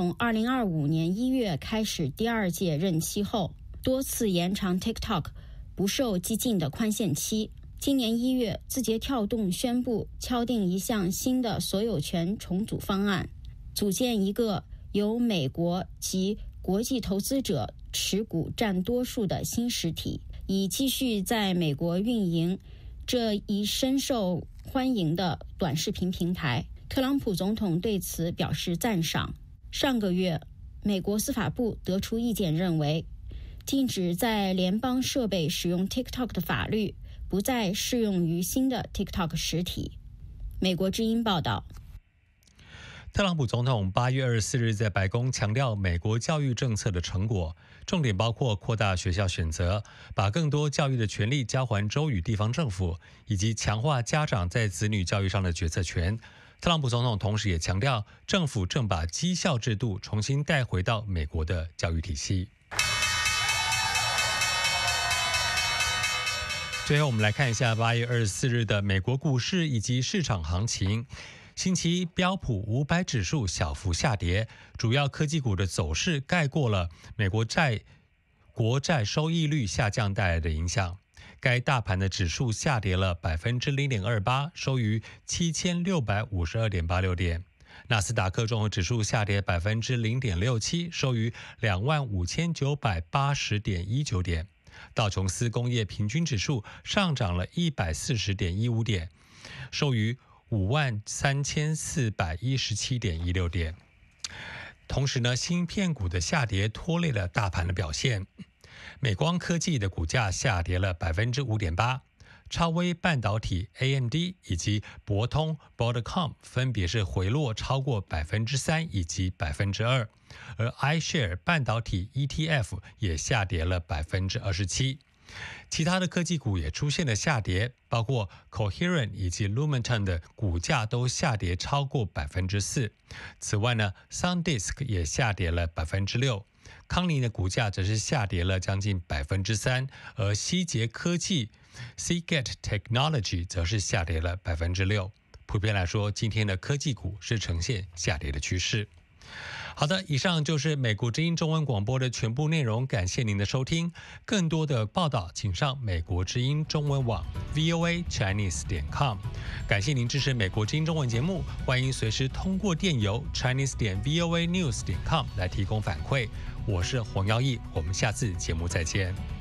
从2025年1月开始第2届任期后，多次延长 TikTok 不受激进的宽限期。今年1月，字节跳动宣布敲定一项新的所有权重组方案，组建一个由美国及国际投资者持股占多数的新实体，以继续在美国运营这一深受欢迎的短视频平台。特朗普总统对此表示赞赏。上个月，美国司法部得出意见，认为禁止在联邦设备使用 TikTok 的法律不再适用于新的 TikTok 实体。美国之音报道。 特朗普总统8月24日在白宫强调美国教育政策的成果，重点包括扩大学校选择，把更多教育的权利交还州与地方政府，以及强化家长在子女教育上的决策权。特朗普总统同时也强调，政府正把绩效制度重新带回到美国的教育体系。最后，我们来看一下8月24日的美国股市以及市场行情。星期一标普500指数小幅下跌，主要科技股的走势盖过了美国国债收益率下降带来的影响。该大盘的指数下跌了 0.28%， 收于 7652.86 点。纳斯达克综合指数下跌 0.67%， 收于 25,980.19 点。道琼斯工业平均指数上涨了 140.15 点，收于 53,417.16 点。同时呢，芯片股的下跌拖累了大盘的表现。美光科技的股价下跌了 5.8%， 超微半导体 AMD 以及博通 Broadcom 分别是回落超过 3% 以及 2%， 而 iShare 半导体 ETF 也下跌了 27%。其他的科技股也出现了下跌，包括 Coherent 以及 Lumentum 的股价都下跌超过 4%。此外呢 SanDisk 也下跌了 6%。康宁的股价则是下跌了将近 3%， 而希捷科技 Seagate Technology 则是下跌了 6%。普遍来说，今天的科技股是呈现下跌的趋势。好的，以上就是美国之音中文广播的全部内容，感谢您的收听。更多的报道请上美国之音中文网 voachinese.com。 感谢您支持美国之音中文节目，欢迎随时通过电邮 chinese.voanews.com 来提供反馈。我是黄耀义，我们下次节目再见。